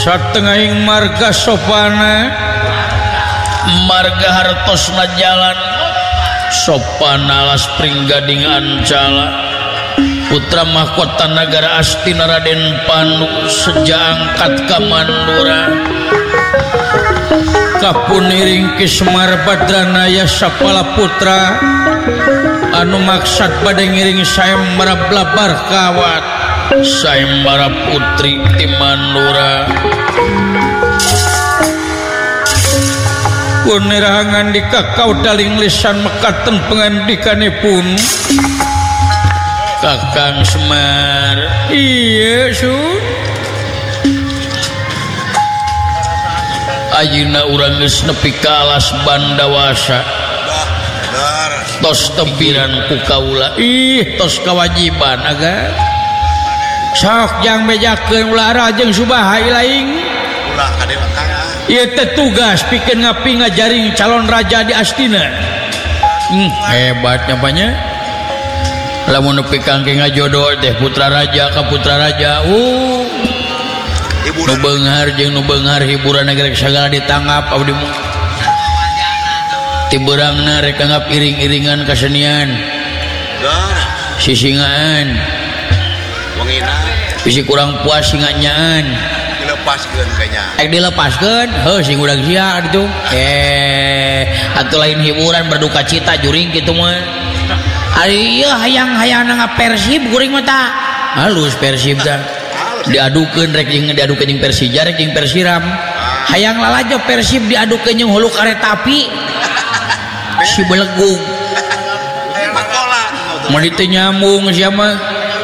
satengahing marga sopana marga hartosna jalan sopana alas pringgading ancala putra mahkota negara Astina Raden Panu sejak angkat ka Mandura kapuniring ki Semar Badranaya sapala putra anu maksad pada ngiring sayembara blabar kawat sayembara putri ti Mandura punirahangan di kakau daling lisan mekaten pengandikanipun Kakang Semar iya sun ayeuna urang geus nepi ka alas bandawasa tos tempiran ku kaula tos kewajiban aga sok jang bejakeun ulah jeung subaha laing ulah kade wakang ieu teh tugas pikeun ngapi ngajaring calon raja di Astina hebatnya banyak lamun nepi kangge ngajodoh teh putra raja ka putra raja nu beunghar jeung nu beunghar hiburan rek sagala ditanggap abdi ti beurangna rek anggap iring-iringan kasenian sisingaan wangina bisi kurang puas singanyaan dilepaskeun kanya dilepaskeun heuh sing urang sia ditu atuh lain hiburan berduka cita juring kitu mah ari ieu hayang-hayang ngapersib guring mah tah halus persib tah diadukeun rek jeung diadukeun jeung Persija rek jeung Persiram hayang lalajo persib diadukeun jeung hulu kareta api si belegung mun ditu nyambung sia mah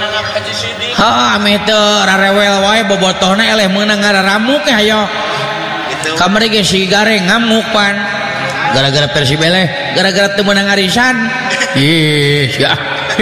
ame teu rarewel wae bobotohna eleh meunang ngararamuk hayo kamari ge si gareng ngamuk pan gara-gara Persib eleh gara-gara teu meunang arisan ih sia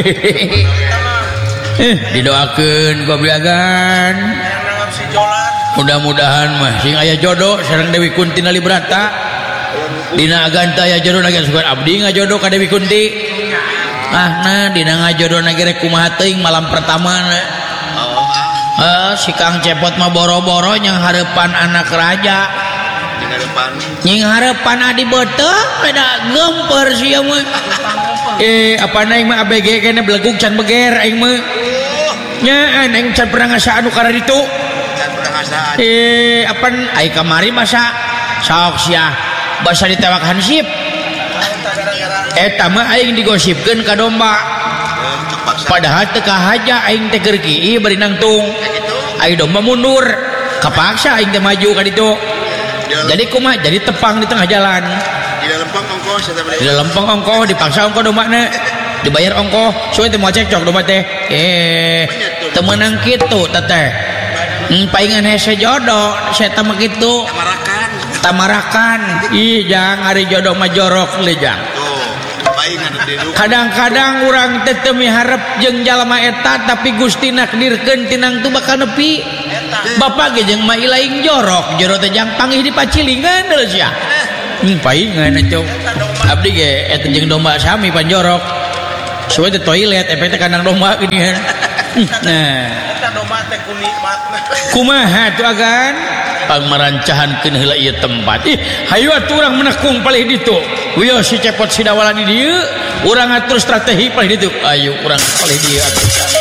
didoakeun ku abriagan mudah-mudahan mah sing aya jodoh sareng Dewi Kunti Nalibrata dina aganta aya jodoh nage sugan abdi ngajodoh ka Dewi Kunti nah dina ngajodoh nage rek kumaha teuing malam pertamana si Kang Cepot mah boro-boro nyang hareupan anak raja nying hareupan adi beuteuh beda gempeur sia mah apa naing mah ABG kene belegug can beger aing mah nyaan aing can pernah ngasa anu kana ditu can pernah ngasaan apa ai kamari masa sok sia basa ditewak hansip eta mah aing digosipkeun ka domba padahal teu kahaja aing teh keur kieu bari nangtung ai domba mundur kapaksa aing teh maju ka ditu jadi kumaha jadi tepang di tengah jalan di lempeng ongkoh dipaksa ongkoh dombana dibayar ongkoh soalnya teh mau cekcok domba teh teu meunang kitu teteh paingan hese jodoh saya teh mah kitu tamarakan jang ari jodoh mah jorok le jang kadang-kadang urang teh teu miharep jeung jalma eta tapi Gusti nakdirkeun tinang tu bakal nepi bapak ge jeung mah ilaing jorok teh jang panggih dipacilingan deul sia paingan atuh abdi ge eta jeung domba sami panjorok soe teh toilet efek teh kandang domba geuningan nah eta domba teh kunikmatna kumaha tuh agan pangmarancahankeun heula ieu tempat hayu atuh urang menekung palih ditu wieu si Cepot Sidawala di dieu urang atur strategi palih ditu ayo urang palih dieu atuh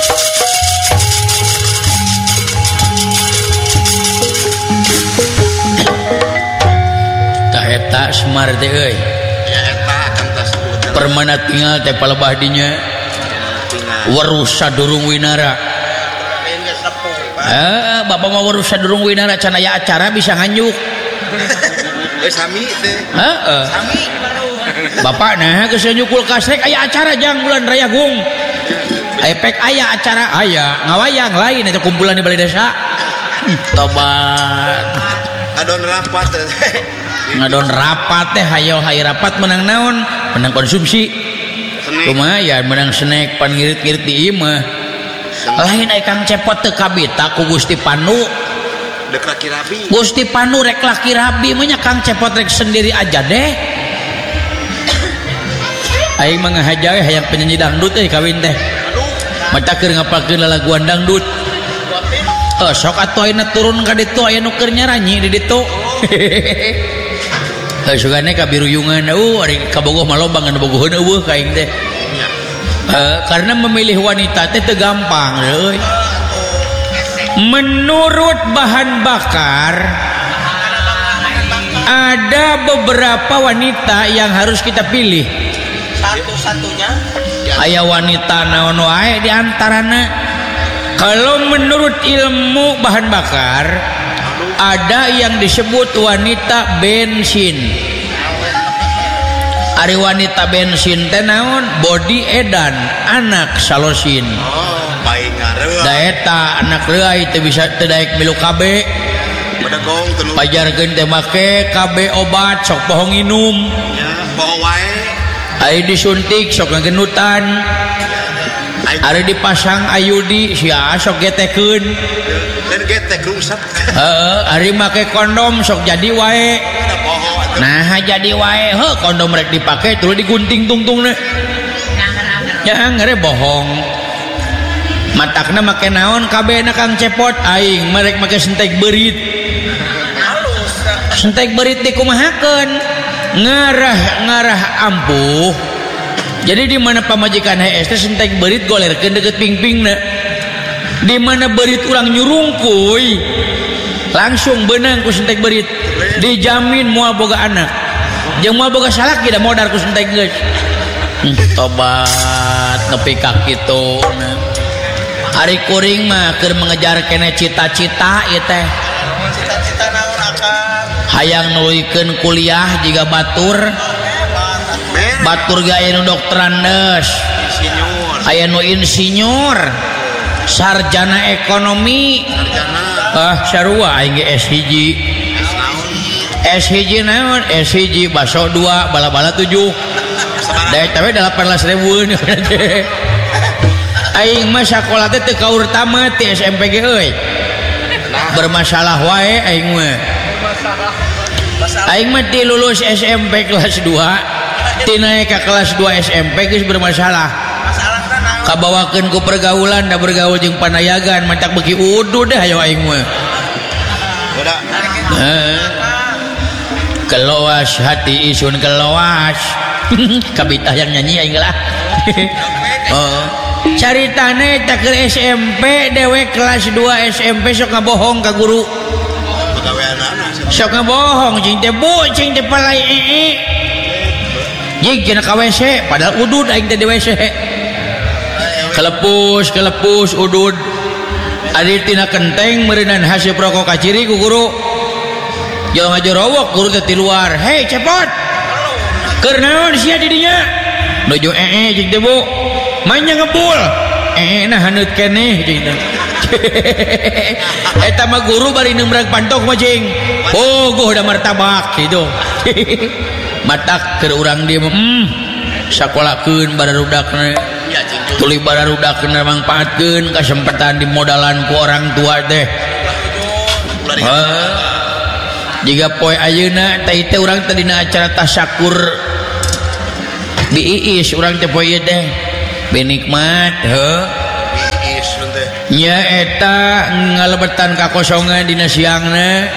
eta Semar teh euy ya eta akan tas permana tinggal teh palebah dinya weruh sadurung winara bapak mah weruh sadurung winara can aya acara bisa nganyuk sami teh sami bapak nah geus nyuk kulkas rek aya acara jang bulan raya gung epek aya acara aya ngawayang lain eta kumpulan di balai desa tobat adon rapat ngadon rapat teh hayo hay rapat menang naon menang konsumsi lumayan menang snack pan ngirit-ngirit di imah lain ai Kang Cepot teu kabita ku Gusti Panu dek laki rabi Gusti Panu rek laki rabi mah nya Kang Cepot rek sendiri aja deh aing mah ngahaja we hayang penyanyi dangdut kawin teh mata keur ngapalkeun lalaguan dangdut sok atuh ayeuna turun ka ditu aya nu keur nyaranyi di ditu sugane kabiruyungan ari kabogoh mah loba ngan bogoheun eueuh ka aing teh karena memilih wanita teh teu gampang euy. Menurut bahan bakar ada beberapa wanita yang harus kita pilih. Satu-satunya aya wanita naon wae di antarana. Kalau menurut ilmu bahan bakar ada yang disebut wanita bensin. Ari wanita bensin teh naon? Body edan, anak salosin. baik ngareun. Da eta anak reuy teu bisa teu daek milu KB. Bedegong teu Pajarkeun teh make KB obat sok poho nginum. ya, poho wae. Ari disuntik sok ngagenutan. Ari dipasang ayudi sia sok getekeun. Dan getek rusak. Ari make kondom sok jadi wae. Poho Nah jadi wae kondom rek dipake terus digunting tungtungna. Ya ngere bohong. Matakna make naon kabehna Kang Cepot aing merek make sentek beurit. Sentek beurit dikumahakeun ngarah ampuh. Jadi di mana pamajikan HS teh sentek beurit golerkeun deukeut pingpingna. Di mana beurit urang nyurungkuy langsung beunang ku sentek beurit. Dijamin moal boga anak jeung moal boga salaki da modar ku sentek geus. Tobat nepi ka kitu. Ari kuring mah keur mengejar kene cita-cita ieu teh. cita-cita naon akang? Hayang nuluykeun kuliah jiga batur. Batur ge aya nu dokterandeus. Insinyur. Aya nu insinyur. Sarjana ekonomi. Sarjana. Sarua aing ge S1. S1 naon? S1 baso 2 bala-bala 7. Da eta we 18.000 aing mah sakola teh teu kaur tamat ti SMP ge euy. Bermasalah wae aing mah. Aing mah ti lulus SMP kelas 2, ti naek ka kelas 2 SMP geus bermasalah. Masalahna naon? Kabawakeun ku pergaulan da bergaul jeung panayagan mantak beuki udud deh hayo aing mah. Udah. Keloas hati isun keloas. Kabitah yang nyanyi aing lah. Oh. Caritane tak ke SMP dewek kelas 2 SMP sok ngabohong ka guru. Pagaweanana. Sok ngabohong cing teh bu cing teh palai jeung kena ka WC padahal udud aing teh di WC. Kelepus udud. Adi tina kenteng meureunan hasil rokok kaciri ku guru. Jauh ngajorowok guru teh ti luar. Hei Cepot. Keur naon sia di dinya? Nuju cing teh bu. Mainnya ngebul nah haneut keneh jeung teh eta mah guru bari neumrag pantok mah cing bogoh da martabak kitu matak keur urang dieu sakolakeun bararudakna tuluy bararudakna mangpaatkeun kasempatan dimodalan ku orang tua teh jiga poe ayeuna teh teh urang teh dina acara tasyakur di Iis urang teh poe ieu teh benikmat nya eta ngalebetan kakosongan dina siangna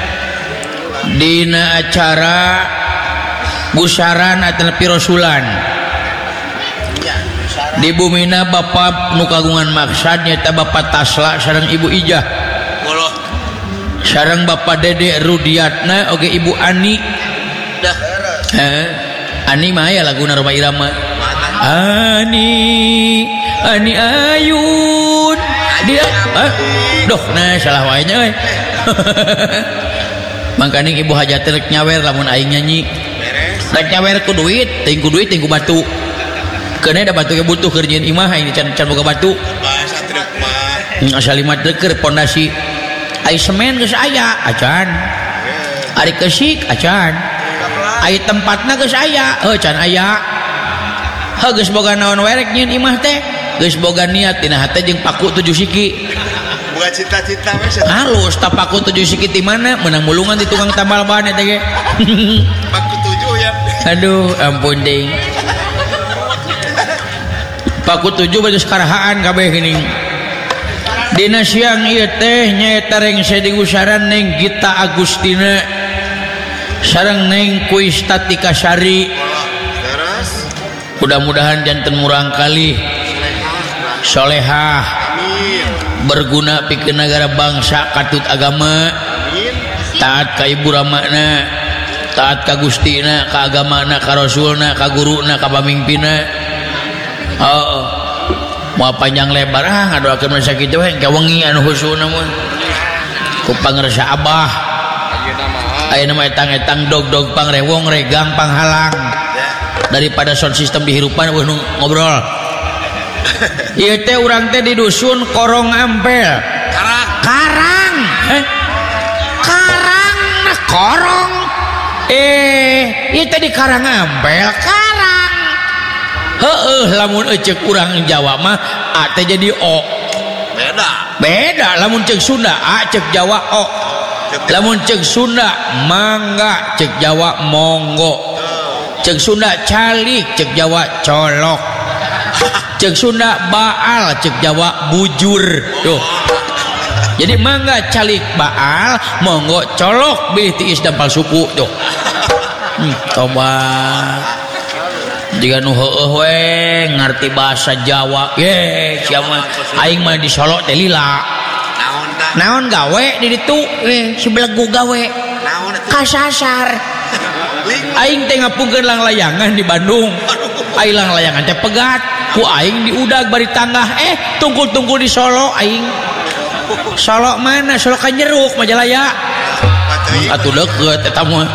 dina acara busaran atau pirosulan di bumina bapak nu kagungan maksad nyata bapak Tasla sareng ibu Ijah sareng bapak Dede Rudiatna oge ibu Ani Ani mah aya laguna Roma Irama Ani ayun dia doh nah salah wae nya euy mangkana ibu hajat rek nyawer lamun aing nyanyi rek nyawer ku duit teuing ku batu keuna da batu ge butuh keur nyieun imah aing can boga batu bahasa truk mah asal 5 deker pondasi ai semen geus aya acan ari kesik acan ai tempatna geus aya can aya geus boga naon werek nyieun imah teh geus boga niat tina hate jeung paku 7 siki boga cita-cita we halus ta paku 7 siki ti mana meunang mulungan di tukang tambal ban eta ge paku 7 ya aduh ampun ding paku 7 geus karahaan kabeh geuning dina siang ieu teh nyaeta rengse digusaran Neng Gita Agustina sareng Neng Kuistatika Sari. Terus Mudah-mudahan janten murang kali solehah amin. berguna pikeun nagara bangsa katut agama Amin. taat ka ibu ramana taat ka Gustina ka agamana ka rasulna ka guruna ka pamimpinna. Mau panjang lebar ngadoakeun masa kitu we engke wengi anu husuna mah ku pangresa Abah ayeuna mah etang-etang dog-dog pangrewong regang panghalang daripada sound system dihirupan ngobrol. Ieu teh urang teh di dusun Korong Ampel. Karang. Karang nah korong. Ieu teh di Karang Ampel, Karang. Heueuh lamun ceuk urang Jawa mah A teh jadi O. Beda lamun ceuk Sunda A ceuk Jawa O. Lamun ceuk Sunda mangga ceuk Jawa monggo. Ceuk Sunda calik ceuk Jawa colok. Ceuk Sunda baal ceuk Jawa bujur. Tuh. Jadi mangga calik baal monggo colok bilih tiis dampal suku tuh. Coba jika nu heueuh we ngarti bahasa Jawa ye sia mah aing mah di Solo teh lila. Naon gawe di ditu si belegu gawe. Kasasar. Aing teh ngapungkeun lang layangan di Bandung. Aing lang layangan teh pegat. Ku aing di udag bari tanggah tungkul-tungkul di Solo aing. Solo mana? Solo ka Jeruk Majalaya. Atuh deukeut eta mah.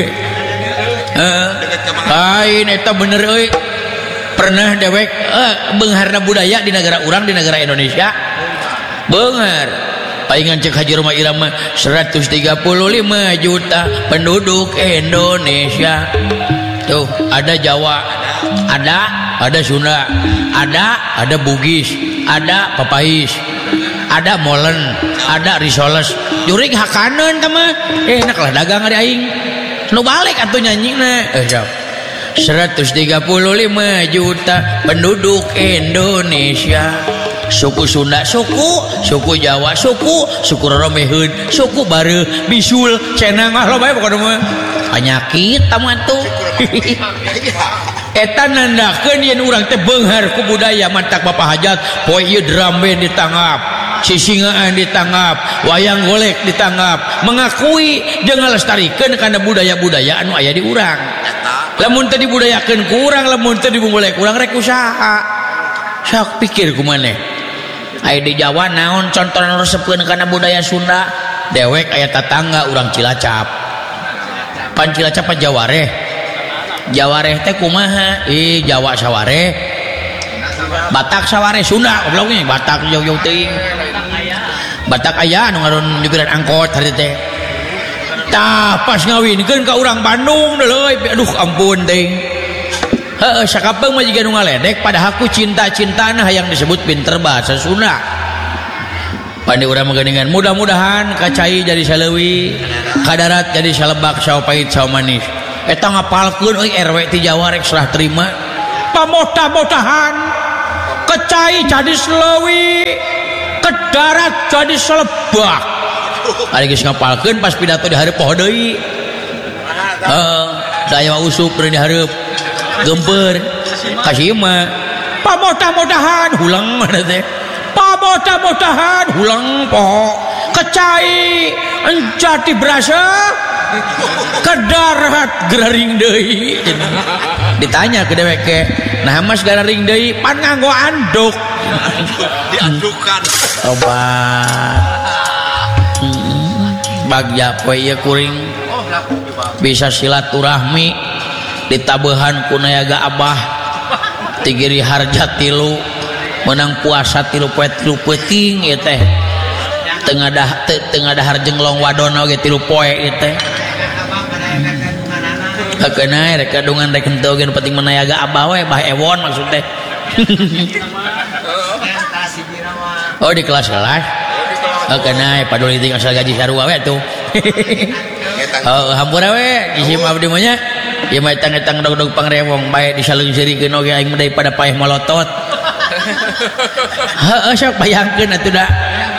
Lain eta bener euy. Pernah dewek beungharna budaya di negara urang di negara Indonesia. Beunghar. Paingan cek Haji Roma Irama 135 juta penduduk Indonesia. Tuh, ada Jawa, ada Sunda, ada Bugis, ada Papais, ada Molen, ada Risoles. Jurig hakaneun teh mah. Enak lah dagang ari aing. Nu balik atuh nyanyina. 135 juta penduduk Indonesia. Suku Sunda suku Jawa suku Roromeheun suku Bareu bisul cenang lo bae pokona mah penyakit tamu atuh. Eta nandakeun yen urang teh beunghar ku budaya mantak Bapak Hajat poe ieu drum band ditanggap sisingaan ditanggap wayang golek ditanggap mengakui jeung ngalestarikeun kana budaya-budaya anu aya di urang. Lamun teh dibudayakeun ku urang lamun teh dibungulek urang rek usaha. Sok pikir kumaneh aya di Jawa naon contoh nu resepkeun kana budaya Sunda dewek aya tatangga urang Cilacap. Pan Cilacap pan Jawareh. Jawareh teh kumaha? Jawa sawareh. Batak sawareh Sunda goblok nya Batak jauh-jauh teuing. Batak aya anu ngaran nyupiran angkot hari teh. Tah pas ngawinkeun ka urang Bandung deuleuy aduh ampun teuing. Heeh sakapeung mah jiga nu ngaledek padahal ku cinta-cintana hayang disebut pinter bahasa Sunda. Pandi urang mangeuningan mudah-mudahan ka cai jadi saleuwi, ka darat jadi salebak sawo pait sawo manis. Eta ngapalkeun euy RW ti Jawa rek serah terima. Pamotah-motahan ka cai jadi saleuwi, ka darat jadi salebak. Ari geus ngapalkeun pas pidato di hareup poho deui. Heeh, daya usup di hareup. Gemper kasih mah pamotah-motahan hulang mana teh pamotah-motahan hulang poho kecai enjati berasa kedarat geraring deui ditanya ke dewek ke nah mas geraring deui pan nganggo anduk diandukan obat bagja poe ieu kuring bisa silaturahmi ditabehan ku nayaga Abah tigiri harja 3 menang puasa 3 poe 3 peuting ieu teh teu ngadahar jenglong wadona oge 3 poe ieu teh hakeuna rek kadungan rek henteu oge nu penting menayaga Abah we Bah Ewon maksud teh. Oh di kelas-kelas hakeuna paduli ting asal gaji sarua we tuh. Oh hampura we isim abdi mah nya ieu mah etang-etang dog-dog pangrewong bae disaleungseurikeun oge aing daripada paeh molotot. Heeh sok bayangkeun atuh da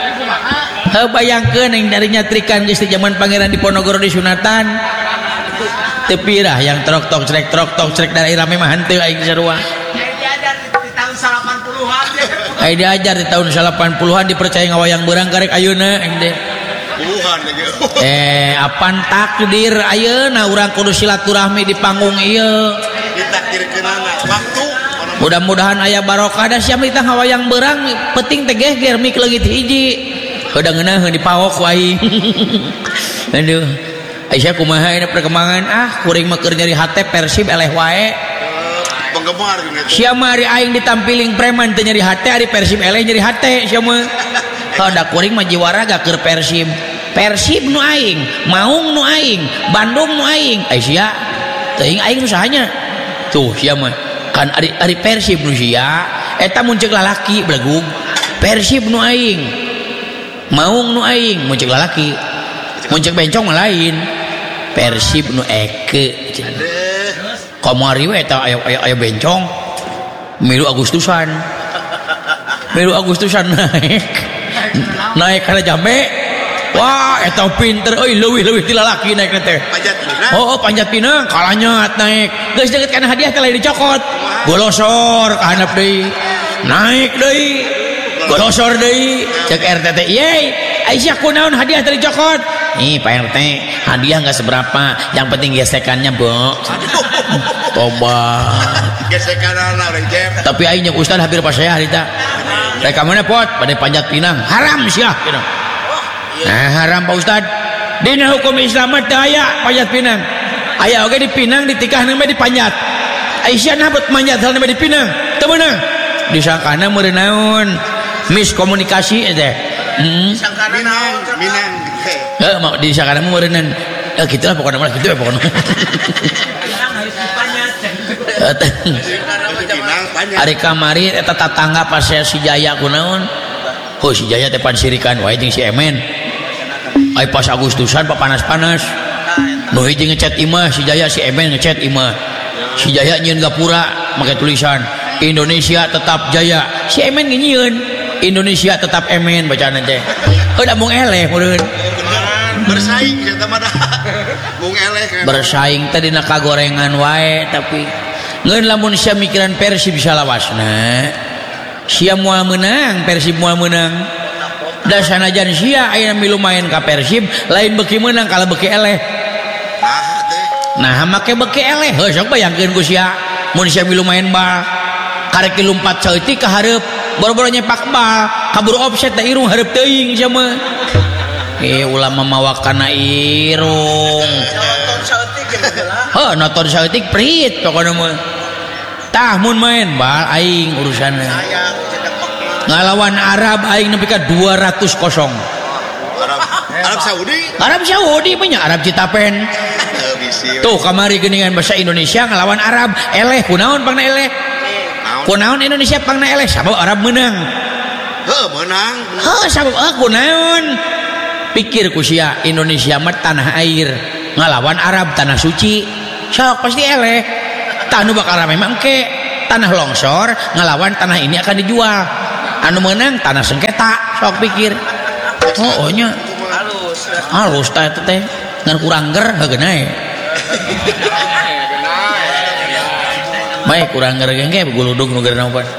bayangkeun yang dari nyatrikan geus zaman Pangeran Diponegoro disunatan tepi rah yang trok tok crek dari rame mah henteu aing sarua diajar di tahun 80-an ai diajar di tahun 80-an dipercaya ngawayang beurang karek ayeuna eng teh puluhan lagi apan takdir ayeuna urang kudu silaturahmi di panggung ieu ditakdirkeunana waktu mudah-mudahan aya barokah da sia mita ngawayang beurang penting teh geger mik leungit hiji heuda ngeunaheun dipaok wae aduh Aisyah kumaha ini perkembangan kuring mah keur nyeri hate Persib eleh wae penggemar sia mah ari aing ditampiling preman teu nyeri hate ari Persib eleh nyeri hate sia mah da kuring mah jiwa raga keur Persib nu aing Maung nu aing Bandung nu aing Aisyah teuing aing nu sahanya tuh sia mah kan ari Persib nu sia eta mun ceuk lalaki blegug Persib nu aing Maung nu aing mun ceuk lalaki mun ceuk bencong mah lain Persib nu eke kamari we eta aya bencong milu Agustusan naik kana jambe wah eta pinter euy leuwih ti lalaki naik teh panjat pinang kalanyat naik geus deukeut kana hadiah teh lain dicokot golosor ka handap deui naik deui golosor deui ceuk RT teh yey Aisyah kunaon hadiah teh dicokot nih Pak RT hadiah nggak seberapa yang penting gesekannya bo tobat gesekanana rejep tapi aing jeung ustad hampir pas saya harita reka mana pot pada panjat pinang haram sia gitu nah haram Pak Ustad dina hukum Islam teh aya panjat pinang aya oge di pinang ditikah nama dipanjat Aisyah nabut manjat hal nama di pinang teu meunang disangkana meureun naon miskomunikasi teh minang mau disangkana meureunnan kitu lah pokona kitu ya pokona hari kamari eta tatangga pas si Jaya kunaon si Jaya teh pan sirikan wae jeung si Emen ai pas Agustusan panas-panas nu hiji ngechat imah si Jaya si Emen ngechat imah si Jaya nyieun gapura make tulisan Indonesia tetap jaya si Emen nyieun Indonesia tetap Emen bacaan teh udah mung eleh meureun bersaing eta mah mung eleh bersaing teh dina kagorengan wae tapi ngeun lamun sia mikiran Persib bisa lawasna sia moal menang Persib moal menang da sanajan sia aya milu main ka Persib lain beuki menang kalau beuki eleh nah make beuki eleh heuh sok bayangkeun ku sia mun sia milu main bal karek lompat saeutik ka hareup boro-boro nyepak bal kabur offset da irung hareup teuing sia mah ulama mawa kana irung nonton saeutik prit pokona mah tah mun main bal aing urusanna ngalawan Arab aing nepi ka 200-0 Arab Saudi punya Arab Citapen tuh kamari geuningan bahasa Indonesia ngalawan Arab eleh kunaon pangna eleh kunaon Indonesia pangna eleh sabab Arab menang menang sabab kunaon pikir ku sia Indonesia mah tanah air ngalawan Arab tanah suci sok pasti eleh tanu bakal rame mangke tanah longsor ngalawan tanah ini akan dijual anu menang tanah sengketa sok pikir nya halus teh ngan kurang ger heugeunna baik kurang ger ge guludug nu geurna apa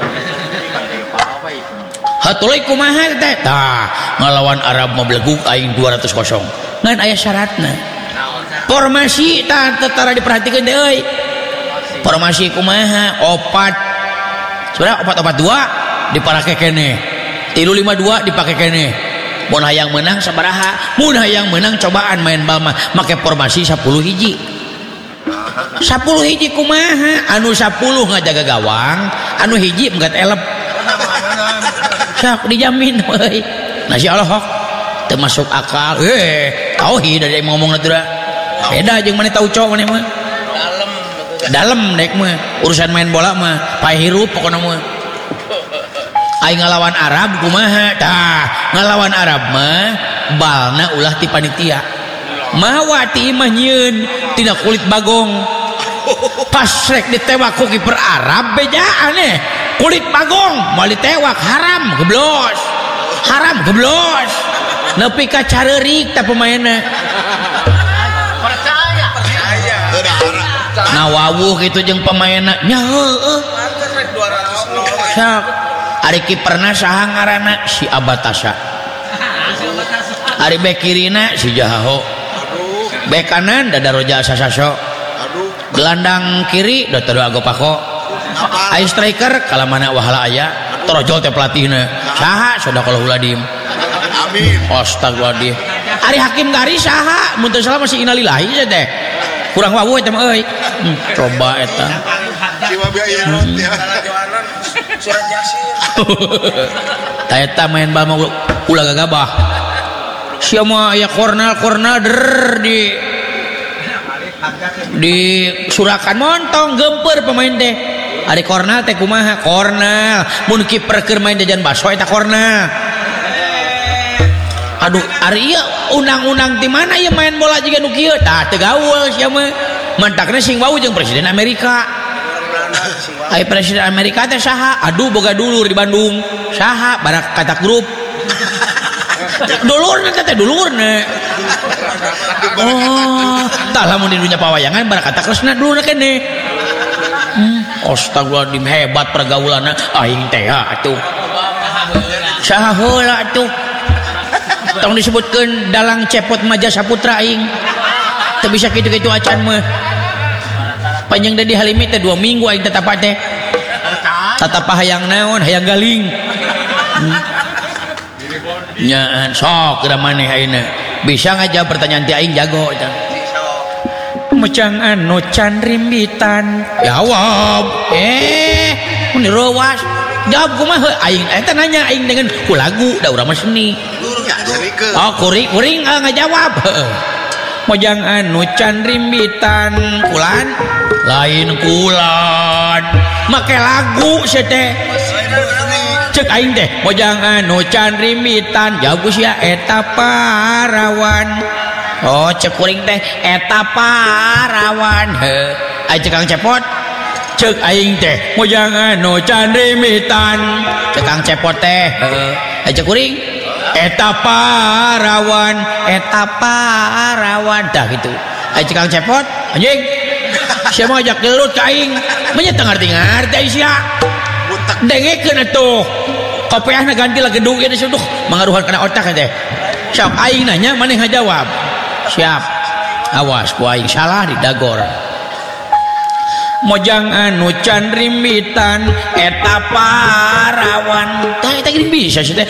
hatuleuy kumaha teh tah ngalawan Arab mah blegug aing 200-0 ngan aya syaratna formasi tah tetara diperhatikeun teh euy formasi kumaha opat sebenarnya opat 2 dipake keneh 352 dipake keneh mun hayang menang sabaraha mun hayang menang cobaan main bal mah make formasi 10 hiji 10 hiji kumaha anu 10 ngajaga gawang anu hiji menggat elep sak dijamin euy nah si Allah teu masuk akal tauhid dari ngomongna teh beda jeung maneh tau cowok maneh mah dalem dek mah urusan main bola mah pae hirup pokona mah aing ngalawan Arab kumaha tah ngalawan Arab mah balna ulah ti panitia mawa ti imah nyieun tina kulit bagong pas rek ditewak ku kiper Arab bejaan kulit bagong mau ditewak haram geblos nepi ka careurik teh pemainna Percaya. Udah. nah wawuh gitu jeung pemainna nya heueuh sak ari kiperna saha ngaranna si Abatasa ari bek kirina si Jaho bek kanan Dada Roja Sasaso Aduh. gelandang kiri Dr. Agopako Apa? ai striker kalamana wahala aya torojol teh pelatihna saha Sodaqallahu Ladim Amin. astagfirullahaladzim ari Hakim Garis saha mun teu salah masih innalillahi ya teh kurang wawuh eta mah euy coba eta Si Wabia Imrot ya. Surat Yasin. ta eta main bal mah ulah gagabah sia mah aya kornal der di Surakan montong gempeur pemain teh ari kornal teh kumaha kornal mun kiper keur main jajan baso eta kornal aduh ari ieu undang-undang di mana ieu main bola jiga nu kieu tah teu gaul sia mah mantakna sing wau jeung presiden Amerika ai presiden Amerika teh saha aduh boga dulur di Bandung saha barak katak grup dulurna teh dulurna oh tah lamun di dunya pawayangan barak katak resna dulurna keneh astagfirullahaladzim hebat pergaulanna aing teh atuh saha heula atuh tong disebutkeun dalang cepot Maja Saputra aing teu bisa kitu-kitu acan mah panjang dari Halimi teh 2 minggu aing tetapa teh tatapa hayang naon hayang galing nyaan sok geura maneh ayeuna bisa ngajawab pertanyaan ti aing jago eta mecang anu can rimbitan jawab mun dirowas jawab kumaha aing eta nanya aing dengan ku lagu da urang mah seni Ya, serikeun. oh kuring ngajawab mojang anu can rimbitan kulan lain kulan make lagu sia teh cek aing teh mojang anu can rimbitan jawab sia eta parawan oh cek kuring teh eta parawan heuh ai cek Kang Cepot cek aing teh mojang anu can rimbitan cek Kang Cepot teh heuh ai cek kuring eta parawan dah gitu ai cek Kang Cepot anjing sia mah ajak gelut ka aing mah teu ngarti ai sia dengekeun atuh kopiahna ganti lah gedung ieu suduh mangaruhan kana otak teh sok aing nanya maneh ngajawab siap awas ku aing salah didagor mojang anu can rimbitan eta parawan tah eta geuning bisa sih teh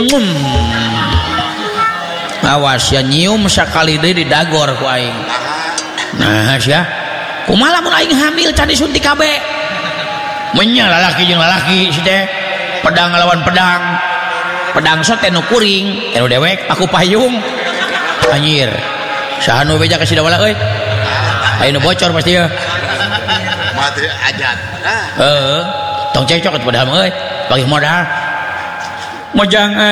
awas ya nyium sakali deui didagor ku aing nah sia kumaha lamun aing hamil can disuntik kabeh menya lalaki jeung lalaki sih teh pedang lawan pedang shot teh nu kuring teh nu dewek aku payung anjir saha nu beja ka si dawala euy aya nu bocor pasti ya Mati ajat. tong cekcok padahal mah euy bagi modal mojang